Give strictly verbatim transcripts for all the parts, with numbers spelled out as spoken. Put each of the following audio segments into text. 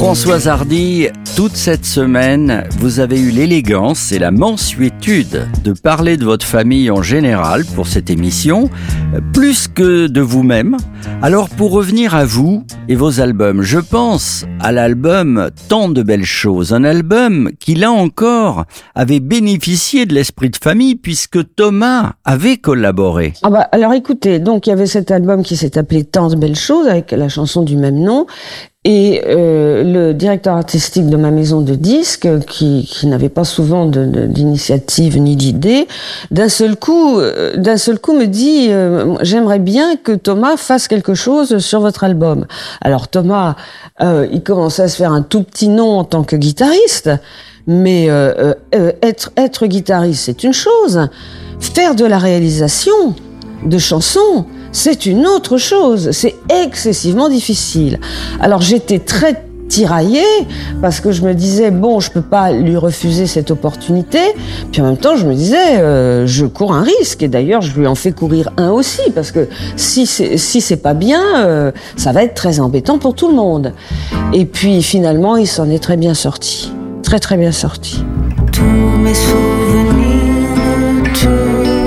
Françoise Hardy, toute cette semaine, vous avez eu l'élégance et la mansuétude de parler de votre famille en général pour cette émission, plus que de vous-même. Alors pour revenir à vous et vos albums, je pense à l'album Tant de belles choses, un album qui là encore avait bénéficié de l'esprit de famille puisque Thomas avait collaboré. Ah bah, alors écoutez, donc il y avait cet album qui s'est appelé Tant de belles choses avec la chanson du même nom. Et euh, le directeur artistique de ma maison de disques, qui, qui n'avait pas souvent de, de, d'initiative ni d'idée, d'un seul coup, euh, d'un seul coup me dit euh, « J'aimerais bien que Thomas fasse quelque chose sur votre album. » Alors Thomas, euh, il commençait à se faire un tout petit nom en tant que guitariste, mais euh, euh, être, être guitariste, c'est une chose. Faire de la réalisation de chansons, c'est une autre chose, c'est excessivement difficile. Alors j'étais très tiraillée parce que je me disais bon, je peux pas lui refuser cette opportunité. Puis en même temps, je me disais euh, je cours un risque et d'ailleurs je lui en fais courir un aussi parce que si c'est si c'est pas bien, euh, ça va être très embêtant pour tout le monde. Et puis finalement, il s'en est très bien sorti, très très bien sorti. Tous mes souvenirs de Dieu.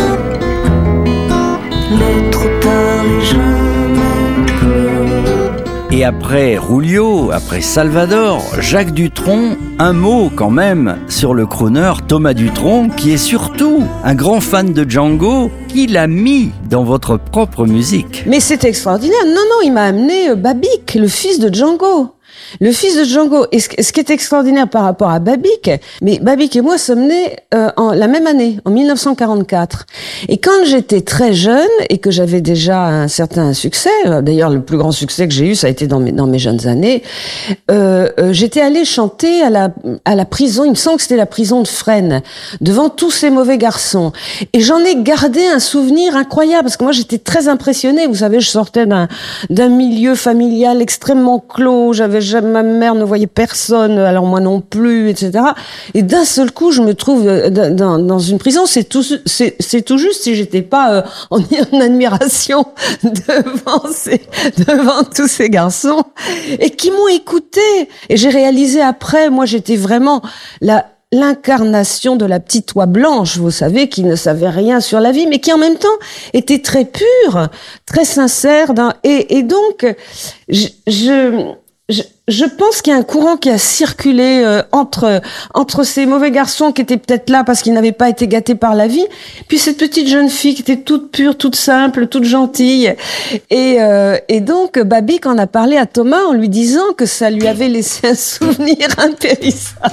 Et après Rulio, après Salvador, Jacques Dutronc, un mot quand même sur le crooner Thomas Dutronc, qui est surtout un grand fan de Django, qui l'a mis dans votre propre musique. Mais c'est extraordinaire. Non, non, il m'a amené Babik, le fils de Django. Le fils de Django. Et ce, ce qui est extraordinaire par rapport à Babik, mais Babik et moi sommes nés euh, en la même année, en mille neuf cent quarante-quatre. Et quand j'étais très jeune et que j'avais déjà un certain succès, d'ailleurs le plus grand succès que j'ai eu, ça a été dans mes, dans mes jeunes années, euh, euh, j'étais allée chanter à la, à la prison, il me semble que c'était la prison de Fresnes, devant tous ces mauvais garçons. Et j'en ai gardé un souvenir incroyable, parce que moi j'étais très impressionnée. Vous savez, je sortais d'un, d'un milieu familial extrêmement clos, j'avais jamais ma mère ne voyait personne, alors moi non plus, et cetera. Et d'un seul coup, je me trouve dans, dans une prison. C'est tout, c'est, c'est tout juste si j'étais pas euh, en, en admiration devant ces, devant tous ces garçons et qui m'ont écouté. Et j'ai réalisé après, moi, j'étais vraiment la l'incarnation de la petite oie blanche, vous savez, qui ne savait rien sur la vie, mais qui en même temps était très pure, très sincère. Dans, et, et donc, je, je Je, je pense qu'il y a un courant qui a circulé euh, entre entre ces mauvais garçons qui étaient peut-être là parce qu'ils n'avaient pas été gâtés par la vie, puis cette petite jeune fille qui était toute pure, toute simple, toute gentille. Et euh, et donc Babik en a parlé à Thomas en lui disant que ça lui avait laissé un souvenir impérissable.